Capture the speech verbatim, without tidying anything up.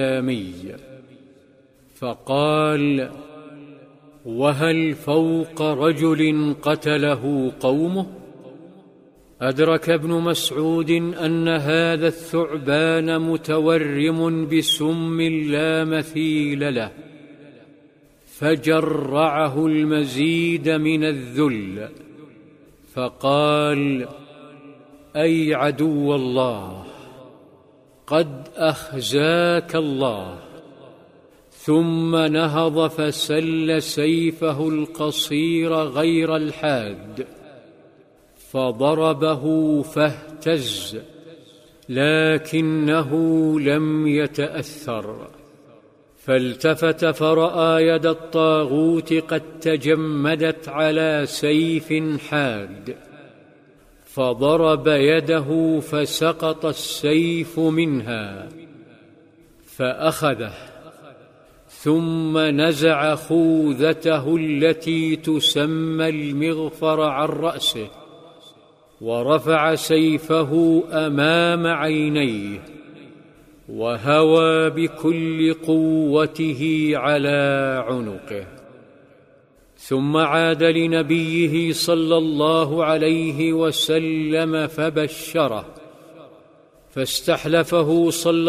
الشامي، فقال: وهل فوق رجل قتله قومه؟ أدرك ابن مسعود أن هذا الثعبان متورم بسم لا مثيل له، فجرعه المزيد من الذل، فقال: أي عدو الله، قد أخزاك الله. ثم نهض فسل سيفه القصير غير الحاد، فضربه فاهتز، لكنه لم يتأثر، فالتفت فرأى يد الطاغوت قد تجمدت على سيف حاد، فضرب يده فسقط السيف منها، فأخذه، ثم نزع خوذته التي تسمى المغفر عن رأسه، ورفع سيفه أمام عينيه، وهوى بكل قوته على عنقه. ثم عاد لنبيه صلى الله عليه وسلم فبشره، فاستحلفه صلى